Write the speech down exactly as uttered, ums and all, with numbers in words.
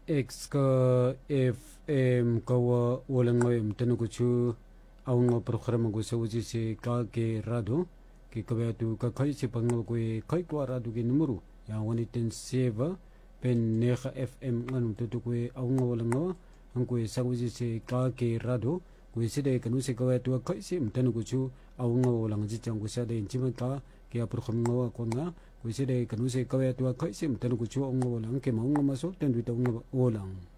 X ka F M kawa walang ngayon tanukuchu ang nga programa ko sa uji si ka ke rado ki kabatu ka kai si pangal ko kai ko rado ki numero yang one ten seven pen neha F M anu tutu ko ang nga walang nga ang ko sa uji si ka ke rado ko sida kanu si kabatu kai si tanukuchu ang nga walang jitang ko sa de inchima ka kaya programa ko nga ko sida kanu si kabatu kai si tanukuchu ang nga walang ke maung nga masok ten duita ang nga walang